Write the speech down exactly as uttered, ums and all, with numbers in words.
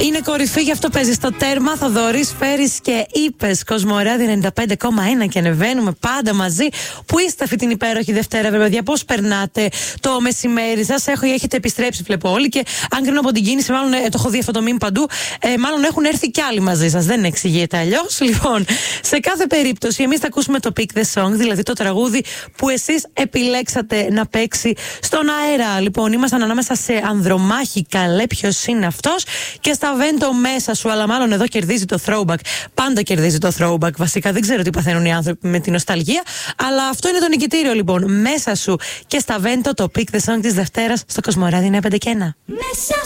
Είναι κορυφή, γι' αυτό παίζει στο τέρμα. Θοδωρής, Φέρης και Είπες. Κοσμοράδι ενενήντα πέντε κόμμα ένα και ανεβαίνουμε πάντα μαζί. Πού είστε αυτή την υπέροχη Δευτέρα, βέβαια, παιδιά, πώς περνάτε το μεσημέρι σας? Έχετε επιστρέψει, βλέπω όλοι. Και αν κρίνω από την κίνηση, μάλλον ε, το έχω δει αυτό το meme παντού. Ε, μάλλον έχουν έρθει κι άλλοι μαζί σας. Δεν εξηγείται αλλιώς. Λοιπόν, σε κάθε περίπτωση, εμείς θα ακούσουμε το Pick the Song, δηλαδή το τραγούδι που εσείς επιλέξατε να παίξει στον αέρα. Λοιπόν, ήμασταν ανάμεσα σε Ανδρομάχη, Καλέ, ποιος είναι αυτός, και στα Βέντο μέσα σου, αλλά μάλλον εδώ κερδίζει το throwback. Πάντα κερδίζει το throwback, βασικά. Δεν ξέρω τι παθαίνουν οι άνθρωποι με την νοσταλγία, αλλά αυτό είναι το νικητήριο, λοιπόν. Μέσα σου και στα Βέντο, το Pick the Song της Δευτέρας στο Κοσμοράδι εννιά πέντε και ένα. Μέσα